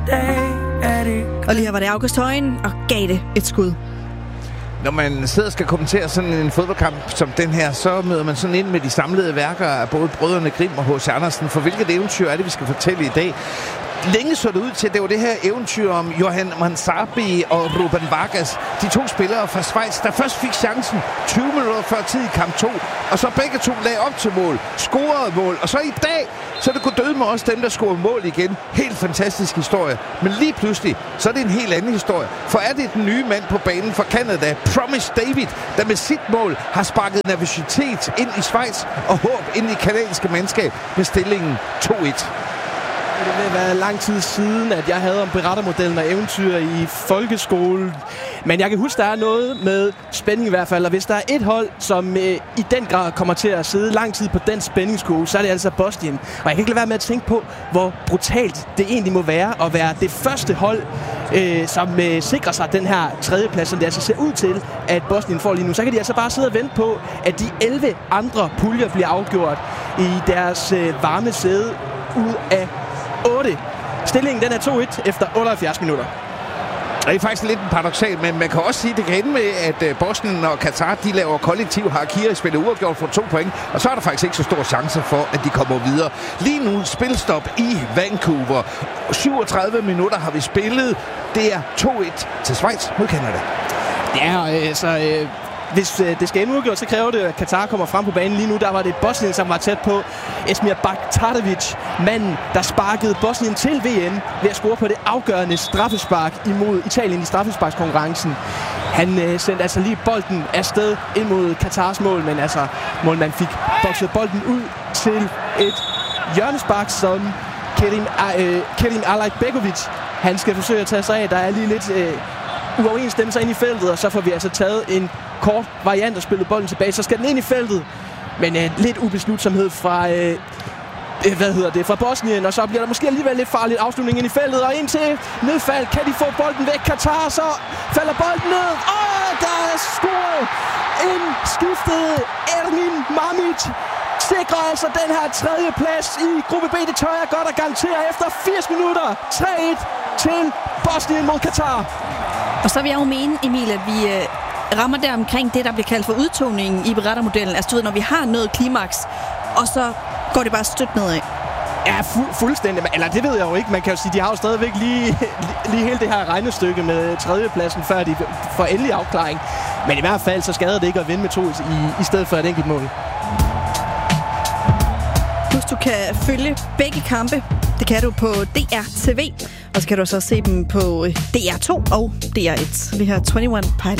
Og lige her var det August Højen og gav det et skud. Når man sidder og skal kommentere sådan en fodboldkamp som den her, så møder man sådan ind med de samlede værker af både brødrene Grimm og H.C. Andersen. For hvilket eventyr er det, vi skal fortælle i dag? Længe så det ud til, at det var det her eventyr om Johan Mansabi og Ruben Vargas. De to spillere fra Schweiz, der først fik chancen 20 minutter før tid i kamp 2. Og så begge to lagde op til mål, scorede mål. Og så i dag, så det kunne døde med også dem, der scorede mål igen. Helt fantastisk historie. Men lige pludselig, så er det en helt anden historie. For er det den nye mand på banen for Canada, Promise David, der med sit mål har sparket nervøsitet ind i Schweiz og håb ind i kanadiske mandskab med stillingen 2-1. Det vil være lang tid siden, at jeg havde om berettermodellen og eventyr i folkeskole. Men jeg kan huske, der er noget med spænding i hvert fald. Og hvis der er et hold, som i den grad kommer til at sidde lang tid på den spændingskurve, så er det altså Bosnien. Og jeg kan ikke lade være med at tænke på, hvor brutalt det egentlig må være at være det første hold, som sikrer sig den her tredjeplads, som det altså ser ud til, at Bosnien får lige nu. Så kan de altså bare sidde og vente på, at de 11 andre puljer bliver afgjort i deres varme sæde ud af 8. Stillingen den er 2-1 efter 78 minutter. Det er faktisk lidt paradoksalt, men man kan også sige, at det kan ende med, at Bosnien og Katar, de laver kollektiv hierarki og spiller uafgjort for 2 point, og så er der faktisk ikke så stor chance for, at de kommer videre. Lige nu spilstop i Vancouver. 37 minutter har vi spillet. Det er 2-1 til Schweiz mod Canada. Ja, hvis det skal ende udgjort, så kræver det, at Katar kommer frem på banen. Lige nu, der var det Bosnien, som var tæt på. Esmir Baktarevic, manden, der sparkede Bosnien til VM ved at score på det afgørende straffespark imod Italien i straffesparkskonkurrencen. Han sendte altså lige bolden afsted ind mod Katars mål, men altså målmanden fik bokset bolden ud til et hjørnespark, som Kerim Alajbegovic, han skal forsøge at tage sig af. Der er lige lidt uoverensstemmelser ind i feltet, og så får vi altså taget en kort variant og spillet bolden tilbage. Så skal den ind i feltet, men lidt ubeslutsomhed fra fra Bosnien, og så bliver der måske alligevel lidt farligt afslutning ind i feltet, og ind til nedfald. Kan de få bolden væk? Katar, så falder bolden ned, og der er scoret en skiftet Ermin Mamic. Sikrer altså den her tredje plads i gruppe B. Det tør jeg godt at garantere efter 80 minutter. 3-1 til Bosnien mod Katar. Og så vil jeg jo mene, Emil, at vi rammer der omkring det, der bliver kaldt for udtoningen i berettermodellen. Altså, når vi har nået klimaks, og så går det bare stødt nedad. Ja, fuldstændig. Eller det ved jeg jo ikke. Man kan jo sige, de har jo stadigvæk lige hele det her regnestykke med tredjepladsen, før de får endelig afklaring. Men i hvert fald, så skader det ikke at vinde med 2 i stedet for et enkelt mål. Husk, du kan følge begge kampe. Det kan du på DR TV. Og så kan du også se dem på DR2 og DR1. Vi har 21 Pilots.